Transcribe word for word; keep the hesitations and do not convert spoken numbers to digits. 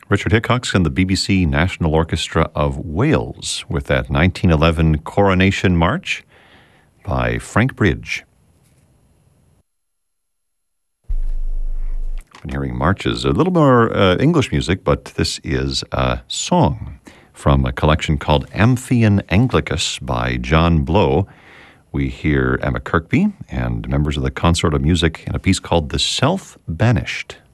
Richard Hickox and the B B C National Orchestra of Wales with that nineteen eleven Coronation March by Frank Bridge. Been hearing marches, a little more uh, English music, but this is a song from a collection called Amphion Anglicus by John Blow. We hear Emma Kirkby and members of the Consort of Music in a piece called The Self-Banished.